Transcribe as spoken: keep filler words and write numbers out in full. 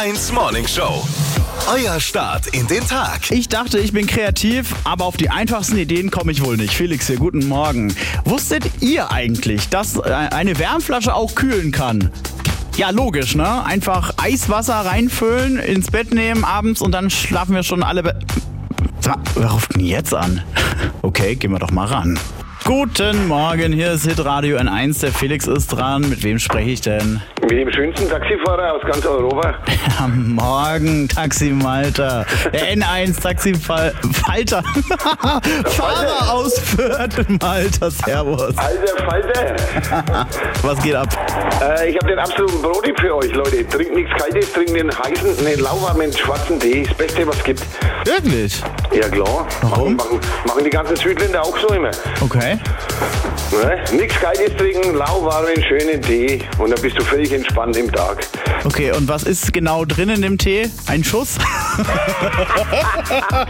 eins Morning Show. Euer Start in den Tag. Ich dachte, ich bin kreativ, aber auf die einfachsten Ideen komme ich wohl nicht. Felix hier, guten Morgen. Wusstet ihr eigentlich, dass eine Wärmflasche auch kühlen kann? Ja, logisch, ne? Einfach Eiswasser reinfüllen, ins Bett nehmen abends und dann schlafen wir schon alle... Be- Wer ruft denn jetzt an? Okay, gehen wir doch mal ran. Guten Morgen, hier ist Hitradio N eins, der Felix ist dran. Mit wem spreche ich denn? Mit dem schönsten Taxifahrer aus ganz Europa. Am Morgen, Taxi Malta. Der N eins Taxifalter. Fahrer aus Fürth, Malta, servus. Alter Falter. Was geht ab? Äh, ich habe den absoluten Broti für euch, Leute. Trinkt nichts Kaltes, trinkt den heißen, den lauwarmen schwarzen Tee. Das Beste, was es gibt. Wirklich? Ja, klar. Warum? Machen, machen, machen die ganzen Südländer auch so immer. Okay. Ne? Nichts Kaltes trinken, lauwarmen, schönen Tee. Und dann bist du völlig entspannt im Tag. Okay, und was ist genau drin in dem Tee? Ein Schuss?